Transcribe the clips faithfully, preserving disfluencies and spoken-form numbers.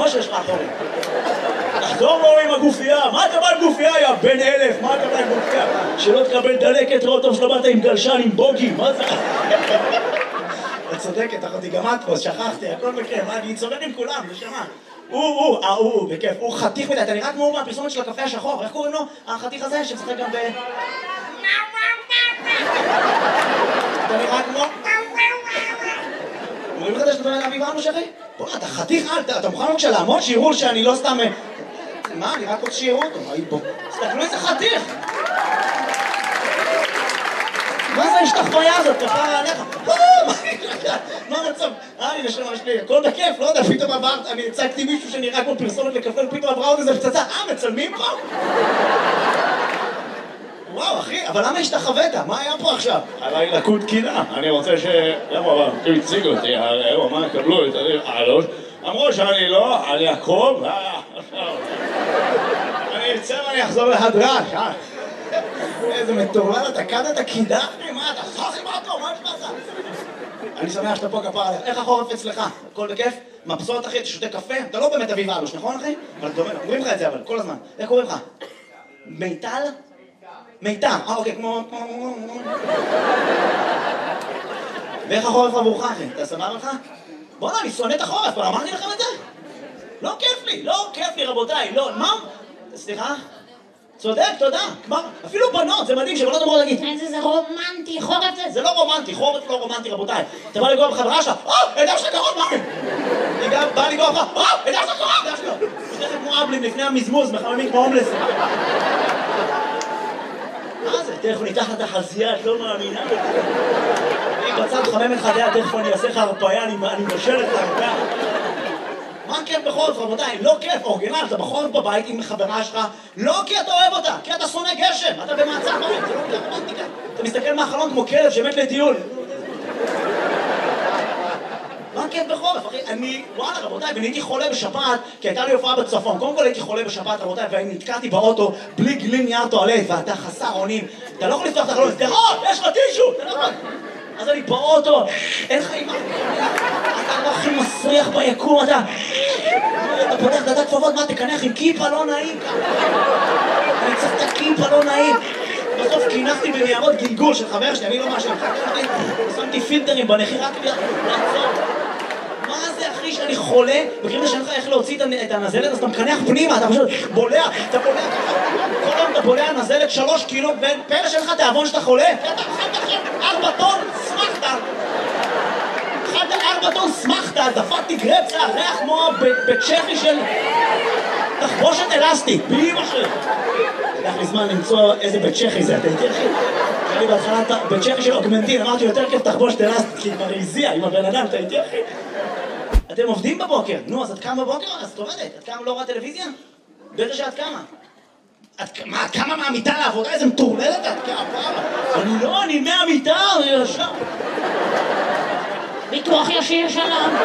משה שלך אחורי. תחזור לו עם הגופייה, מה אתה בא עם גופייה, יא בן אלף, מה אתה בא עם גופייה? שלא תקבל דלקת, ראות טוב שלא באת עם גלשן, עם בוגי, מה זה? את צודקת, אחותי, גם את פה, שכחתי, הכל בכיף, אני צודק עם כולם, נשמה. הוא, הוא, אה, הוא, בכיף, הוא חתיך מדי, אתה נראה כמו מהפרסומת של הקפה השחור, איך קוראים לו? החתיך הזה שמשחק גם ב... אתה נראה כמו... אומרים לך שאתה נראה אביב אנוש, אחי? בוא, אתה חתיך, אתה מוכן בבקשה לעמוד שיראו שאני לא סתם... מה, אני רק רוצה שיראו אותו, בוא. תסתכלו איזה חתיך! מה זה השתחוויה הזאת? כפרה עליך? מה המצב? אה, אני נשמה שלי, הכל בכיף, לא יודע, פתאום עברת, אני הצגתי מישהו שנראה כמו פרסומת לקפה, ופתאום עברה עוד איזה פצצה, אה, מצלמים פה? וואו, אחי, אבל למה השתחווית? מה היה פה עכשיו? עליי לקוד קינה, אני רוצה ש... למה, אבל, הוא הציג אותי, הוא אמר, קבלו את העלות, אמרו שאני לא, אני אקרוב, אני ארצה ואני אחזור להדרש, אה? איזה מטורלל, אתה קד את הקידה? מה, אתה חכי מה טוב, מה יש לך? אני שמח שאתה פה כפרה עליך. איך החורף אצלך? הכל בכיף? מבסוט אחי, אתה שותה קפה? אתה לא באמת אביב אלוש, נכון אחי? אבל אתה אומר, אומרים לך את זה אבל, כל הזמן. איך קוראים לך? מיטל? מיטל, אה אוקיי, כמו... ואיך החורף עבורך אחי? אתה סבבה לך? בוא'נה, אני שונא את החורף, אבל אמרתי לכם את זה? לא כיף לי, לא כיף לי רבותיי, לא, מה? סליחה? צודק, תודה. כבר, אפילו בנות, זה מדהים שבנות אמרו להגיד איזה זה רומנטי, חורף זה, זה לא רומנטי, חורף לא רומנטי רבותיי. אתה בא לגוע בחברה שלך, אה, ידע שאתה קרוב, מה? אני גם בא לגוע בך, אה, ידע שאתה קרוב, ידע שאתה קרוב. יש לך כמו אבלים לפני המזמוז, מחממים כמו הומלס. מה זה? תכף ניתח את החזייה, את לא מאמינה. אני בצד חמם את חדיה, תכף אני אעשה לך הרפאיה, אני מבשל את הרפאיה. מה כיף בחורף, רבותיי? לא כיף, אורגינל, אתה בחורף בבית עם חברה שלך, לא כי אתה אוהב אותה, כי אתה שונא גשם, אתה במעצר בבית, זה לא רומנטיקה. אתה מסתכל מהחלון כמו כלב שמת לטיול. מה כיף בחורף, אחי? אני, וואלה, רבותיי, ואני הייתי חולה בשפעת, כי הייתה לי הופעה בצפון. קודם כל הייתי חולה בשפעת, רבותיי, ואני נתקעתי באוטו בלי גלין נייר טואלט, ואתה חסר אונים. אתה לא יכול לפתוח את החלון, תראות, יש לך טישו, אתה לא יכול. אז אני באוטו, אין לך אימא, אתה לא הכי מסריח ביקום, אתה... אתה פותח דעת כפפות, מה, תקנח עם כיפה לא נעים ככה. אני צריך את הכיפה לא נעים. בסוף קינחתי בניירות גלגול של חבר שלי, אני לא משהו, שמתי פילטרים בנחי רק לעצור. מה זה אחי שאני חולה? בקרים לשאלה לך איך להוציא את הנזלת, אז אתה מקנח פנימה, אתה פשוט בולע, אתה בולע ככה. כל היום אתה בולע נזלת שלוש קילו, ופלא שלך תיאבון שאתה חולה. אתה אכלת עכשיו ארבע טון, שמחת. אכלת ארבע טון, שמחת, דפקתי גרפסה, ריח כמו בצ'כי של תחבושת אלסטית, באמא שלי. לקח לי זמן למצוא איזה בית צ'כי זה, אתה איתי אחי? אני בהתחלה בית צ'כי של אוגמנטין, אמרתי יותר כיף תחבושת אלסטית, כי כבר הזיע עם הבן אדם, אתה איתי אחי? אתם עובדים בבוקר, נו, אז את קמה בבוקר? אז את עובדת, את קמה לא רואה טלוויזיה? בטח שאת קמה. את קמה מהמיטה לעבודה? איזה מטורללת את קמה פעם? אני לא, אני מהמיטה, אני ישר. ביטוח ישיר שלם.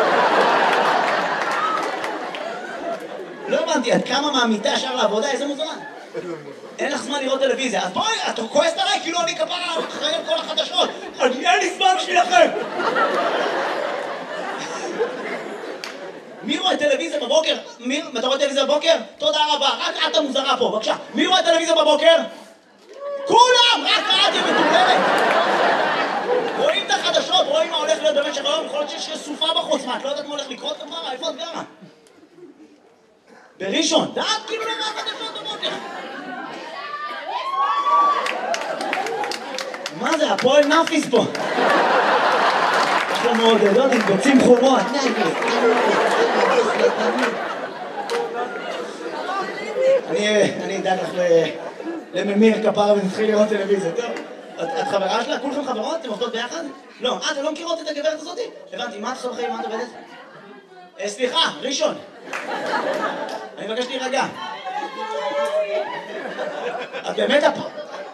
לא הבנתי, את קמה מהמיטה ישר לעבודה? איזה מוזמן? אין לך זמן לראות טלוויזיה, אז בואי, את כועסת עליי כאילו אני כפרה אחראי על כל החדשות. אני אין לי זמן בשבילכם. מי רואה טלוויזיה בבוקר? מי? אתה רואה טלוויזיה בבוקר? תודה רבה, רק את המוזרה פה, בבקשה. מי רואה טלוויזיה בבוקר? כולם! רק את היא מטורללת! רואים את החדשות, רואים מה הולך להיות במשך היום, יכול להיות שיש סופה בחוץ, מה, את לא יודעת מה הולך לקרות כפרה? איפה את גרה? בראשון, דעת כאילו למה החדשות בבוקר? מה זה? הפועל נאפיס פה. אנחנו מעודדות עם ביצים חומות. אני אדאג לך לממיר כפרה ונתחיל לראות טלוויזיה. טוב, את חברה שלה? כולכם חברות? אתם עובדות ביחד? לא. אה, אתם לא מכירות את הגברת הזאת? הבנתי, מה את עושה בחיים? מה את עובדת? סליחה, ראשון. אני מבקש להירגע. את באמת הפ...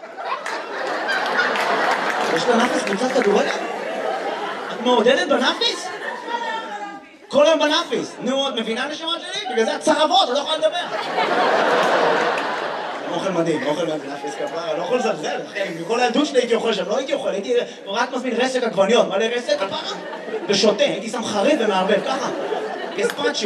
יש לה נאפיס קבוצת כדורגל? את מעודדת בנאפיס? כל היום בנאפיס. נו, את מבינה נשמה שלי? בגלל זה את צרבות, את לא יכולה לדבר. אוכל מדהים, אוכל בנאפיס כפרה, אני לא יכול לזלזל, אחי. בכל הילדות שלי הייתי אוכל שם, לא הייתי אוכל, הייתי רק מזמין רסק עגבניות. מה לרסק? כפרה? ושותה, הייתי שם חריף ומערבב, ככה. גספצ'יו.